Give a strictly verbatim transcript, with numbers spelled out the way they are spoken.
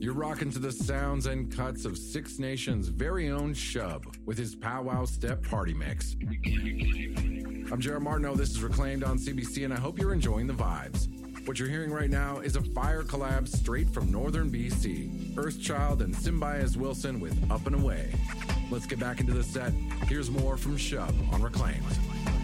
You're rocking to the sounds and cuts of Six Nations' very own Shub with his powwow step party mix. I'm Jared Martineau, this is Reclaimed on C B C, and I hope you're enjoying the vibes. What you're hearing right now is a fire collab straight from northern B C. Earthchild and Symbioz Wilson with Up and Away. Let's get back into the set. Here's more from Shub on Reclaimed.